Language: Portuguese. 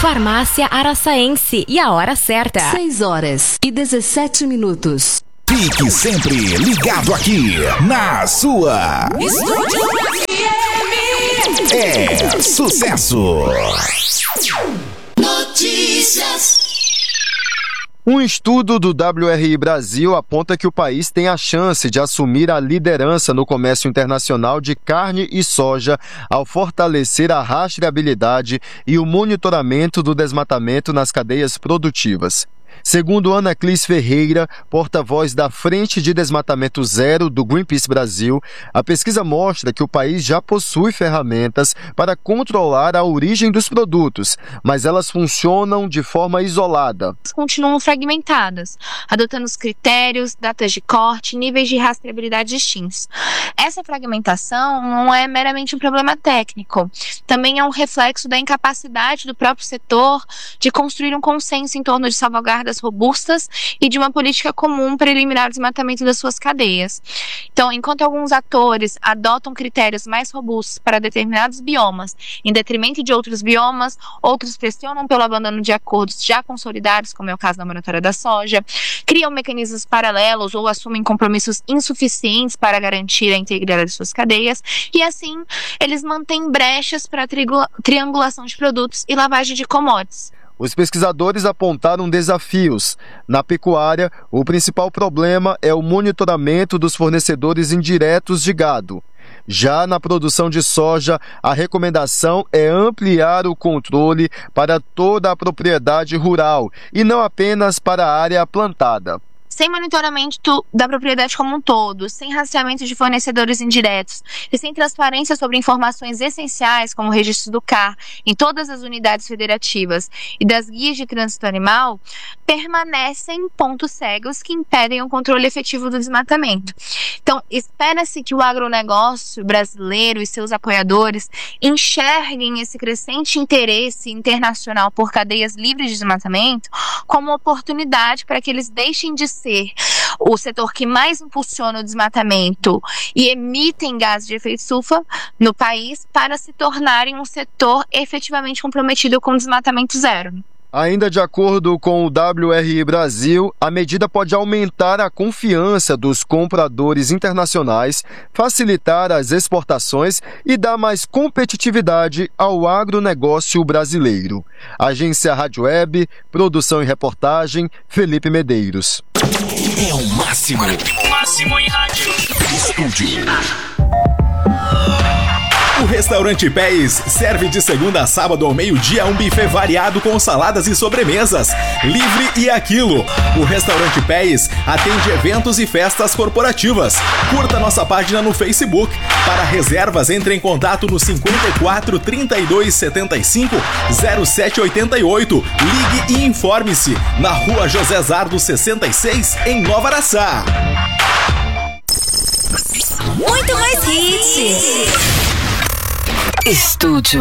Farmácia Araçaense e a hora certa. 6h17. Fique sempre ligado aqui na sua Estúdio FM. É sucesso. Notícias. Um estudo do WRI Brasil aponta que o país tem a chance de assumir a liderança no comércio internacional de carne e soja ao fortalecer a rastreabilidade e o monitoramento do desmatamento nas cadeias produtivas. Segundo Ana Clis Ferreira, porta-voz da Frente de Desmatamento Zero do Greenpeace Brasil, a pesquisa mostra que o país já possui ferramentas para controlar a origem dos produtos, mas elas funcionam de forma isolada. Continuam fragmentadas, adotando os critérios, datas de corte e níveis de rastreabilidade distintos. Essa fragmentação não é meramente um problema técnico, também é um reflexo da incapacidade do próprio setor de construir um consenso em torno de salvaguardas robustas e de uma política comum para eliminar o desmatamento das suas cadeias. Então, enquanto alguns atores adotam critérios mais robustos para determinados biomas, em detrimento de outros biomas, outros pressionam pelo abandono de acordos já consolidados, como é o caso da moratória da soja, criam mecanismos paralelos ou assumem compromissos insuficientes para garantir a integridade de suas cadeias, e assim eles mantêm brechas para triangulação de produtos e lavagem de commodities. Os pesquisadores apontaram desafios. Na pecuária, o principal problema é o monitoramento dos fornecedores indiretos de gado. Já na produção de soja, a recomendação é ampliar o controle para toda a propriedade rural e não apenas para a área plantada. Sem monitoramento da propriedade como um todo, sem rastreamento de fornecedores indiretos e sem transparência sobre informações essenciais como o registro do CAR em todas as unidades federativas e das guias de trânsito animal, permanecem pontos cegos que impedem o controle efetivo do desmatamento. Então, espera-se que o agronegócio brasileiro e seus apoiadores enxerguem esse crescente interesse internacional por cadeias livres de desmatamento como oportunidade para que eles deixem de ser o setor que mais impulsiona o desmatamento e emitem gases de efeito estufa no país para se tornarem um setor efetivamente comprometido com o desmatamento zero. Ainda de acordo com o WRI Brasil, a medida pode aumentar a confiança dos compradores internacionais, facilitar as exportações e dar mais competitividade ao agronegócio brasileiro. Agência Rádio Web, produção e reportagem, Felipe Medeiros. É o máximo. O máximo em rádio. Estúdio. O Restaurante Pés serve de segunda a sábado ao meio-dia um buffet variado com saladas e sobremesas, livre e aquilo. O Restaurante Pés atende eventos e festas corporativas. Curta nossa página no Facebook. Para reservas, entre em contato no 54 32 75 0788. Ligue e informe-se na Rua José Zardo 66, em Nova Araçá. Muito mais hits. Estúdio